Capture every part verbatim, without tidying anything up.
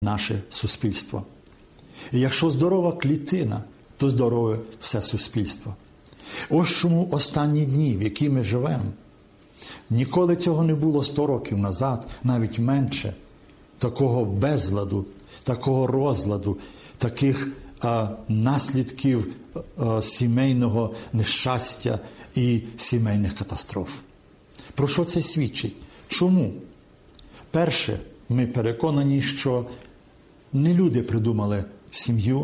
наше суспільство. І якщо здорова клітина, то здорове все суспільство. Ось чому останні дні, в які ми живемо, ніколи цього не було сто років назад, навіть менше, такого безладу, такого розладу, таких а, наслідків а, сімейного нещастя і сімейних катастроф. Про що це свідчить? Чому? Перше, ми переконані, що не люди придумали сім'ю,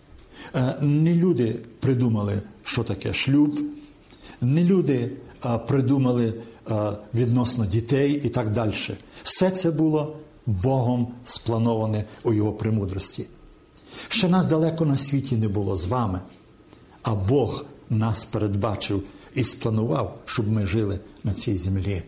не люди придумали, що таке шлюб, не люди а, придумали а, відносно дітей і так далі. Все це було Богом сплановане у Його премудрості. Ще нас далеко на світі не було з вами, а Бог нас передбачив і спланував, щоб ми жили на цій землі.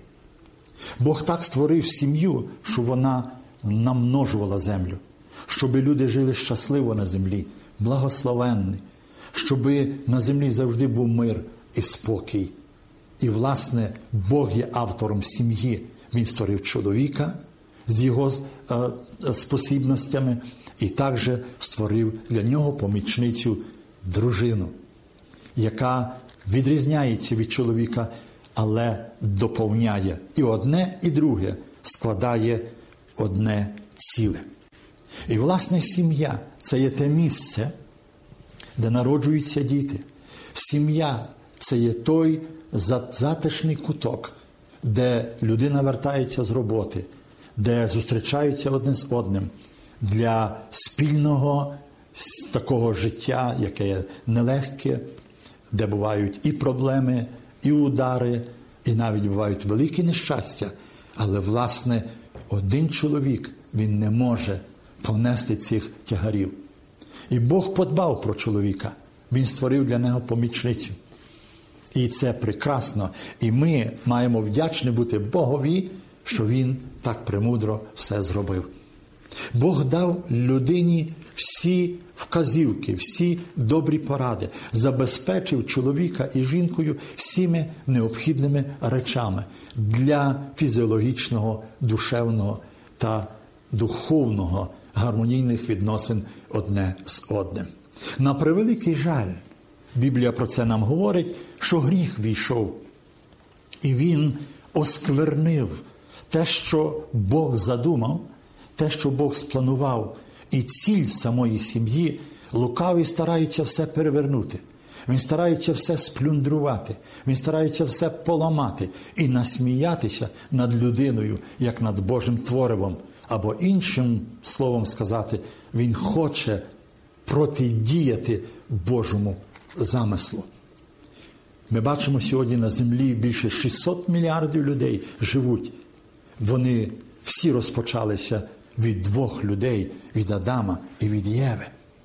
Бог так створив сім'ю, що вона намножувала землю, щоб люди жили щасливо на землі, благословенні, щоб на землі завжди був мир і спокій. І, власне, Бог є автором сім'ї. Він створив чоловіка з його е, спосібностями і також створив для нього помічницю дружину, яка відрізняється від чоловіка, але доповняє. І одне, і друге складає одне ціле. І, власне, сім'я – це є те місце, де народжуються діти. Сім'я – це є той затишний куток, де людина вертається з роботи, де зустрічаються одне з одним для спільного такого життя, яке є нелегке, де бувають і проблеми, і удари, і навіть бувають великі нещастя. Але, власне, один чоловік, він не може понести цих тягарів. І Бог подбав про чоловіка. Він створив для нього помічницю. І це прекрасно. І ми маємо вдячні бути Богові, що Він так премудро все зробив. Бог дав людині всі вказівки, всі добрі поради, забезпечив чоловіка і жінкою всіми необхідними речами для фізіологічного, душевного та духовного гармонійних відносин одне з одним. На превеликий жаль, Біблія про це нам говорить, що гріх війшов, і він осквернив те, що Бог задумав, те, що Бог спланував, і ціль самої сім'ї. Лукавий старається все перевернути. Він старається все сплюндрувати. Він старається все поламати і насміятися над людиною, як над Божим творивом. Або іншим словом сказати, він хоче протидіяти Божому замислу. Ми бачимо сьогодні на землі більше шістсот мільярдів людей живуть. Вони всі розпочалися від двох людей, від Адама і від Єви.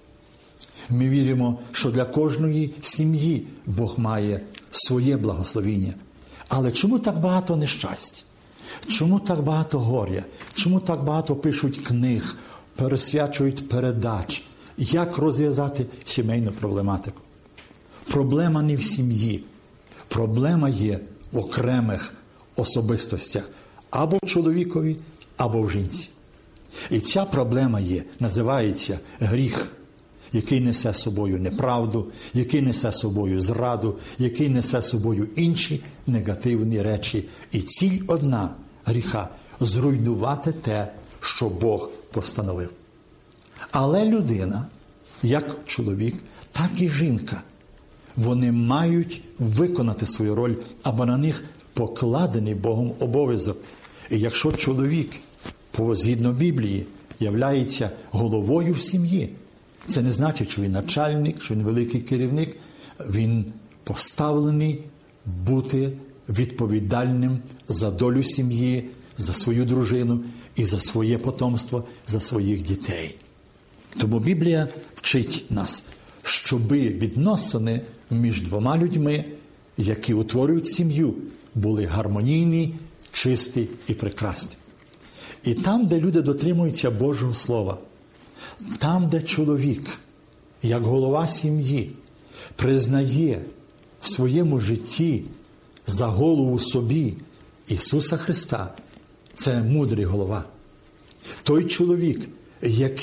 Ми віримо, що для кожної сім'ї Бог має своє благословіння. Але чому так багато нещасть? Чому так багато горя? Чому так багато пишуть книг, пересвячують передач? Як розв'язати сімейну проблематику? Проблема не в сім'ї. Проблема є в окремих особистостях. Або в чоловікові, або в жінці. І ця проблема є, називається гріх, який несе собою неправду, який несе собою зраду, який несе собою інші негативні речі. І ціль одна гріха – зруйнувати те, що Бог постановив. Але людина, як чоловік, так і жінка, вони мають виконати свою роль, або на них покладений Богом обов'язок. І якщо чоловік, згідно Біблії, являється головою в сім'ї, це не значить, що він начальник, що він великий керівник. Він поставлений бути відповідальним за долю сім'ї, за свою дружину і за своє потомство, за своїх дітей. Тому Біблія вчить нас, щоби відносини між двома людьми, які утворюють сім'ю, були гармонійні, чисті і прекрасні. І там, де люди дотримуються Божого Слова, там, де чоловік, як голова сім'ї, признає в своєму житті за голову собі Ісуса Христа, це мудрий голова. Той чоловік, які